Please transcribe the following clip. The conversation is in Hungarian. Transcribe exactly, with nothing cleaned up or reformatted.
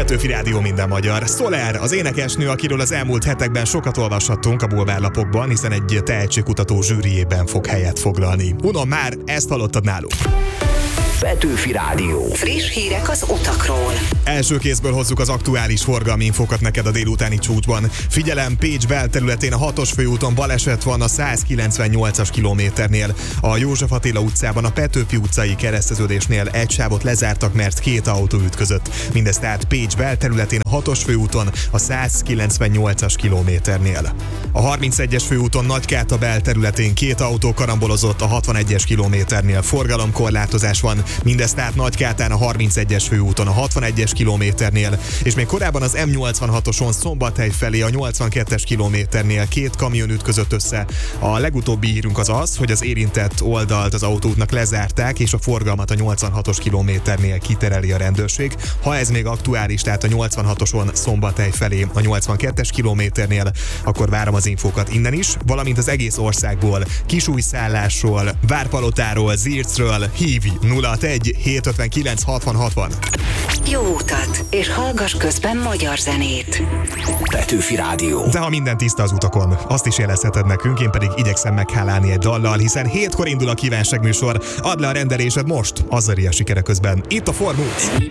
Petőfi Rádió minden magyar. Soler, az énekesnő, akiről az elmúlt hetekben sokat olvashattunk a bulvárlapokban, hiszen egy tehetségkutató zsűriében fog helyet foglalni. Unom, már ezt hallottad nálunk. Petőfi Rádió. Friss hírek az utakról. Első kézből hozzuk az aktuális forgalmi infokat neked a délutáni csúcsban. Figyelem, Pécs belterületén a hatos főúton baleset van a százkilencvennyolcas kilométernél. A József Attila utcában a Petőfi utcai kereszteződésnél egy sávot lezártak, mert két autó ütközött. Mindez tehát Pécs belterületén a hatos főúton a százkilencvennyolcas kilométernél. A harmincegyes főúton Nagykáta belterületén két autó karambolozott a hatvanegyes kilométernél. Forgalomkorlátozás van. Mindez tehát Nagykátán a harmincegyes főúton a hatvanegyes kilométernél, és még korábban az M nyolcvanhatoson Szombathely felé a nyolcvankettes kilométernél két kamion ütközött össze. A legutóbbi hírünk az az, hogy az érintett oldalt az autóútnak lezárták, és a forgalmat a nyolcvanhatos kilométernél kitereli a rendőrség. Ha ez még aktuális, tehát a nyolcvanhatoson Szombathely felé a nyolcvankettes kilométernél, akkor várom az infókat innen is, valamint az egész országból, Kisújszállásról, Várpalotáról, Zircről. Hívj nulla egy hét ötvenkilenc hatvan hatvan. Jó utat, és hallgass közben magyar zenét. Petőfi Rádió. De ha minden tiszta az utakon, azt is jelezheted nekünk, én pedig igyekszem meghálálni egy dallal, hiszen hétkor indul a kívánság műsor. Add le a rendelésed most, Azaria sikere közben. Itt a Formula.